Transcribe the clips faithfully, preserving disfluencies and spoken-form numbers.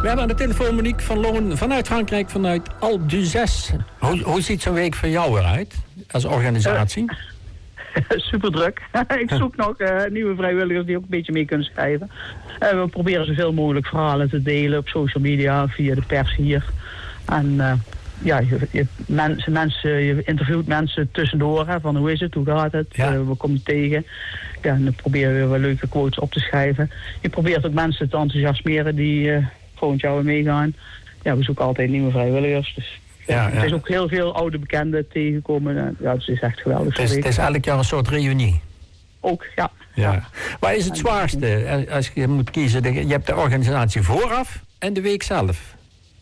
We hebben aan de telefoon Monique van Loon vanuit Frankrijk, vanuit Alpe d'Huez. Hoe, hoe ziet zo'n week voor jou eruit als organisatie? Uh, super druk. Ik zoek nog uh, nieuwe vrijwilligers die ook een beetje mee kunnen schrijven. Uh, we proberen zoveel mogelijk verhalen te delen op social media, via de pers hier. En uh, ja, je, je, mensen, mensen, je interviewt mensen tussendoor, hè, van hoe is het, hoe gaat het, ja. uh, we komen tegen. Ja, en dan probeer je weer wel leuke quotes op te schrijven. Je probeert ook mensen te enthousiasmeren die uh, volgend jaar weer meegaan. Ja, we zoeken altijd nieuwe vrijwilligers, dus... Ja, ja. Het is ook heel veel oude bekenden tegenkomen. Ja, het is echt geweldig. Het is, het is elk jaar een soort reunie. Ook, ja. ja. ja. Waar is het zwaarste als je moet kiezen? Je hebt de organisatie vooraf en de week zelf.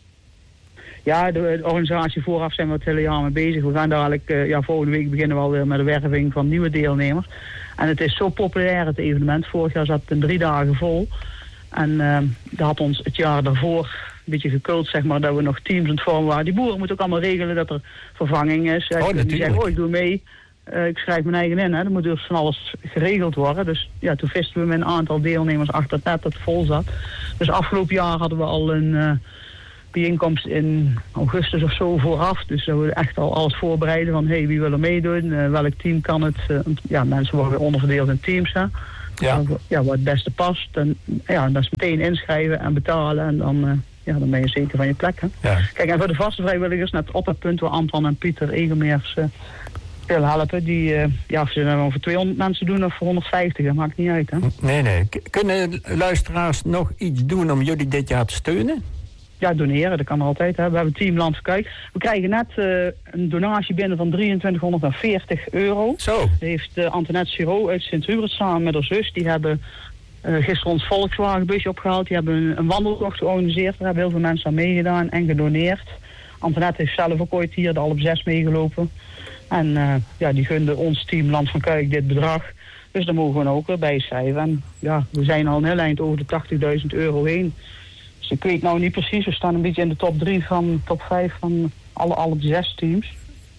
Ja, de, de organisatie vooraf zijn we het hele jaar mee bezig. We gaan dadelijk, uh, ja, volgende week beginnen we alweer met de werving van nieuwe deelnemers. En het is zo populair, het evenement. Vorig jaar zat het in drie dagen vol. En uh, dat had ons het jaar daarvoor... een beetje gekult, zeg maar, dat we nog teams aan het vormen waren. Die boeren moeten ook allemaal regelen dat er vervanging is. Oh, die zeggen, oh, ik doe mee. Uh, ik schrijf mijn eigen in. Hè. Er moet dus van alles geregeld worden. Dus ja, toen visten we met een aantal deelnemers achter het net dat het vol zat. Dus afgelopen jaar hadden we al een uh, bijeenkomst in augustus of zo vooraf. Dus dat we echt al alles voorbereiden van, hé, hey, wie wil er meedoen? Uh, welk team kan het? Uh, ja, mensen worden weer onderverdeeld in teams, hè. Ja. Ja, wat het beste past. En ja, dat is meteen inschrijven en betalen en dan... Uh, Ja, dan ben je zeker van je plek, hè? Ja. Kijk, en voor de vaste vrijwilligers, net op het punt waar Anton en Pieter Egelmeers uh, willen helpen. Die, uh, ja, of ze dat voor tweehonderd mensen doen of voor honderdvijftig, dat maakt niet uit, hè? Nee, nee. K- kunnen luisteraars nog iets doen om jullie dit jaar te steunen? Ja, doneren, dat kan altijd, hè. We hebben Team Land van Kuik. We krijgen net uh, een donatie binnen van drieëntwintighonderdveertig euro. Zo. Dat heeft uh, Antoinette Siro uit Sint-Hubert samen met haar zus. Die hebben... Uh, gisteren ons Volkswagenbusje opgehaald. Die hebben een, een wandeltocht georganiseerd. Daar hebben heel veel mensen aan meegedaan en gedoneerd. Antoinette heeft zelf ook ooit hier de Alpe zes meegelopen. En uh, ja, die gunde ons team Land van Kuik dit bedrag. Dus daar mogen we ook weer bij schrijven. En ja, we zijn al een heel eind over de tachtigduizend euro heen. Dus ik weet nou niet precies. We staan een beetje in de top drie van top vijf van alle Alpe zes teams.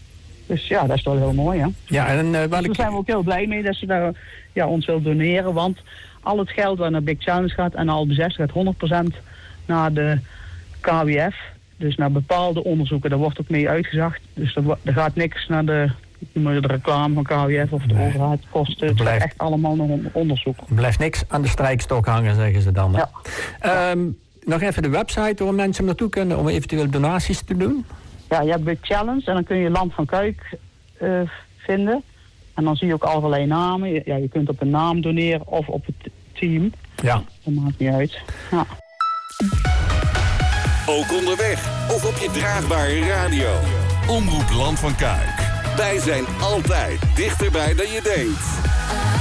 Dus ja, dat is wel heel mooi, hè. Ja, en uh, welke... dus daar zijn we ook heel blij mee dat ze daar, ja, ons wil doneren. Want al het geld wat naar Big Challenge gaat en Alpe zes gaat honderd procent naar de K W F. Dus naar bepaalde onderzoeken. Daar wordt ook mee uitgezacht. Dus er, er gaat niks naar de, de reclame van K W F of de nee. overheid kosten. Het blijft echt allemaal nog onderzoek. Er blijft niks aan de strijkstok hangen, zeggen ze dan. Hè? Ja. Um, nog even de website waar mensen naartoe kunnen om eventueel donaties te doen. Ja, je hebt Big Challenge en dan kun je Land van Kuik uh, vinden. En dan zie je ook allerlei namen. Ja, je kunt op een naam doneren of op het team. Ja. Dat maakt niet uit. Ja. Ook onderweg of op je draagbare radio. Omroep Land van Kuik. Wij zijn altijd dichterbij dan je denkt.